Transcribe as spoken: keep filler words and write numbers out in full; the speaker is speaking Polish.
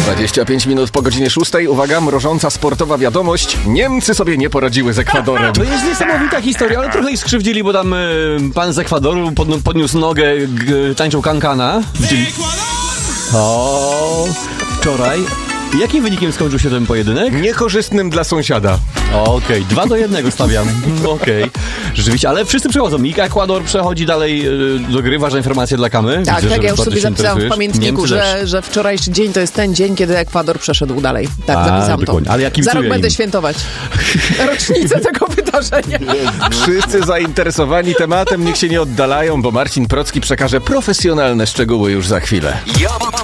dwadzieścia pięć minut po godzinie szóstej. Uwaga, mrożąca sportowa wiadomość. Niemcy sobie nie poradziły z Ekwadorem. To jest niesamowita historia, ale trochę ich skrzywdzili, bo tam y, pan z Ekwadoru pod, podniósł nogę, g, tańczył kankana. Czyli... O, wczoraj. Jakim wynikiem skończył się ten pojedynek? Niekorzystnym dla sąsiada. Okej, okay. dwa do jednego stawiam. Okej, okay. Rzeczywiście, ale wszyscy przechodzą. I Ekwador przechodzi dalej, y, dogrywa, że informacje dla Kamy. Tak, Widzę, tak, ja już sobie zapisałam w pamiętniku, że, że wczorajszy dzień to jest ten dzień, kiedy Ekwador przeszedł dalej. Tak, A, zapisałam dokładnie. to. Ale ja Za rok im. będę świętować rocznicę tego wydarzenia. Wszyscy zainteresowani tematem niech się nie oddalają, bo Marcin Procki przekaże profesjonalne szczegóły już za chwilę.